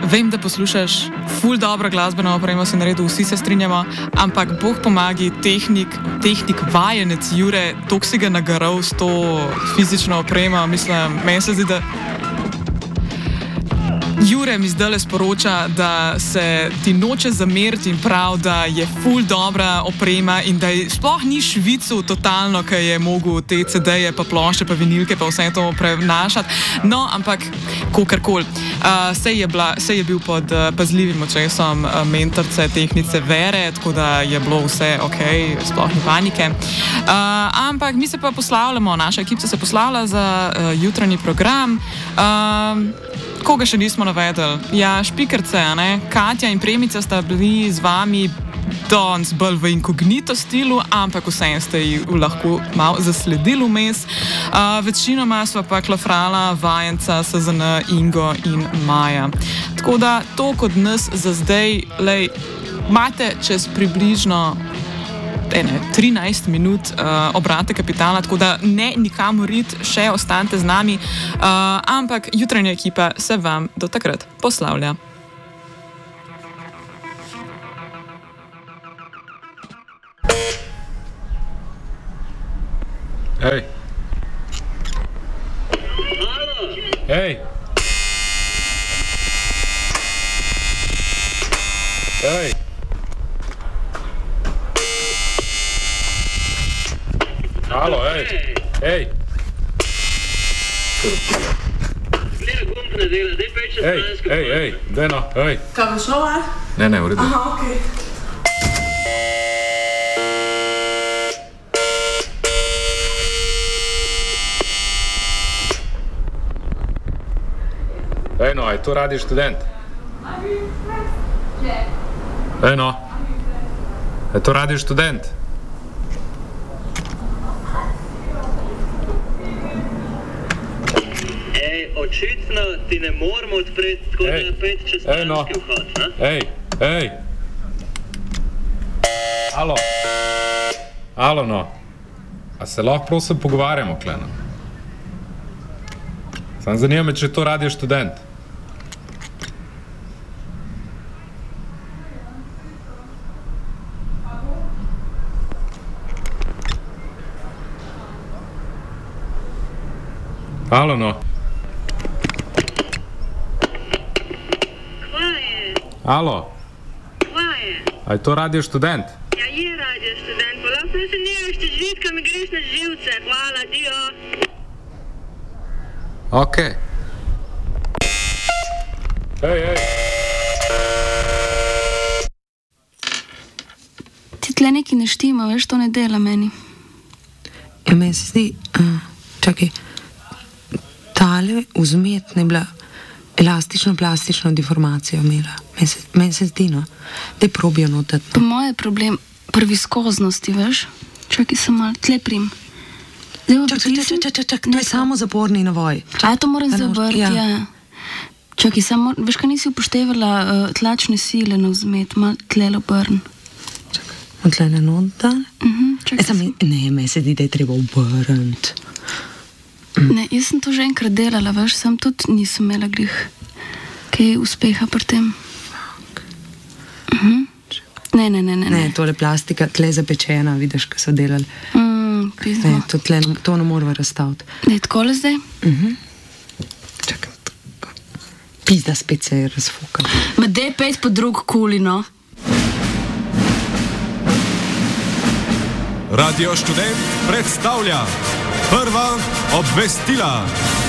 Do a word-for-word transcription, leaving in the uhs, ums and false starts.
vem, da poslušaš ful dobro glasbeno opremo, se naredil, vsi se strinjamo, ampak Bog pomagi, tehnik, tehnik vajenec Jure, tok si ga nagaral s to fizično opremo, mislim, meni se zdi, da Jure mi zdaj le sporoča, da se ti noče zameriti in prav, da je ful dobra oprema in da je sploh ni švicu totalno, ker je mogel te ce de-je, pa plošče, pa vinilke, pa vse to prenašati. No, ampak kakorkoli. Uh, sej, sej je bil pod uh, pazljivim očesom uh, mentorce, tehnice Vere, tako da je bilo vse ok, sploh ni panike. Uh, ampak mi se pa poslavljamo, naša ekipa se poslavlja za uh, jutranji program. Uh, Koga še nismo navedeli? Ja, špikerce, ne? Katja in Premica sta bili z vami danes bolj v inkognito stilu, ampak vsem ste jih lahko malo zasledili vmes. Uh, večinoma sva pa klafrala vajenca S Z N, Ingo in Maja. Tako da to kot nas za zdaj, lej, imate čez približno ene, trinajst minut uh, obrate kapitala, tako da ne nikamor iti, še ostanite z nami, uh, ampak jutranja ekipa se vam do takrat poslavlja. Hej! Hej! Hej! Halo, hej, hej. Gleda gumb ne dela, daj peč čez Hej, stransko. hej, hej, daj no, hej. Kaj bo šlo, a? Ne, ne, v redu. Aha, okej. Ej no, je to Radio Študent? Ej no, je to Radio Študent? Očitno ti ne moramo odpreti, tako da je pet čez stranski vhod, ne? Ej, ej! Halo! Halo, no. A se lahko prosim pogovarjamo, kleno? Sam zanima me, če je to Radio Študent. Halo, no. Halo? Kva je? A je to Radio Študent? Ja, je Radio Študent, pa lahko se nemaš te žvitka, mi greš na živce. Hvala, dio. Ok. Hej, hej. Ti tle neki ne štima, veš, to ne dela meni. Ja, meni se zdi, uh, čakaj, tale vzmet ne bila elastično, plastično deformacijo imela. Meni se, men se zdi, no, da je probijo notati. Po moje problem pri viskoznosti, veš? Čakaj, sem malo tle prim. Čak, čak, čak, čak, čak, čak, to je samo zaporni navoj. A to moram zavrti, ja. ja. Čakaj, samo, veš, kaj nisi upoštevala uh, tlačne sile na vzmet, malo tle obrn. Čakaj, on tle ne nota? Mhm, čakaj. E, sam, ne, meni se zdi, da je treba obrniti. Ne, jaz sem to že enkrat delala, veš, sam tudi nisem imela glih kaj uspeha pri tem. Uh-huh. Ne, ne, ne, ne. Ne, tole plastika, tle zapečena, vidiš, kaj so delali. Mm, pizmo. Ne, to, tle, to ne moramo razstaviti. Ne, takole zdaj? Mhm. Čakaj, tako. Pizda spet se je razfukala. Ma dej pet po drug kuli, no. Radio Študent predstavlja prva obvestila.